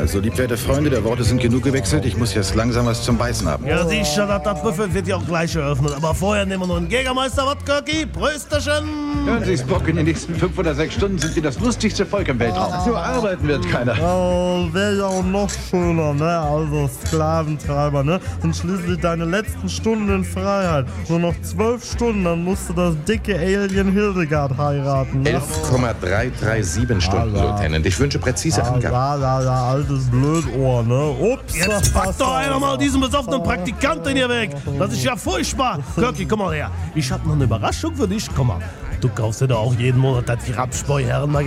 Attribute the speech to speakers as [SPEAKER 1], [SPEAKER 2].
[SPEAKER 1] Also, liebwerte Freunde, der Worte sind genug gewechselt. Ich muss jetzt langsam was zum Beißen haben.
[SPEAKER 2] Ja, sicher, das Buffet wird ja auch gleich eröffnet. Aber vorher nehmen wir noch einen Jägermeister, was, Kirky? Prösterchen!
[SPEAKER 1] Hören Sie, Spock, in den nächsten 5 oder 6 Stunden sind wir das lustigste Volk im Weltraum. Nur arbeiten wird keiner.
[SPEAKER 3] Oh, wäre ja auch noch schöner, ne? Also Sklaventreiber, ne? Sind schließlich deine letzten Stunden in Freiheit. Nur noch 12 Stunden, dann musst du das dicke Alien Hildegard heiraten, ne?
[SPEAKER 4] 11,337 Stunden, Lieutenant. Ich wünsche präzise Angaben.
[SPEAKER 3] Ja, altes Blödohr, ne? Ups.
[SPEAKER 2] Jetzt packt doch einer mal diesen besoffenen Praktikanten hier weg. Das ist ja furchtbar. Kirky, komm mal her. Ich hab noch eine Überraschung für dich. Komm mal. Du kaufst dir doch auch jeden Monat das Rapsbeuherren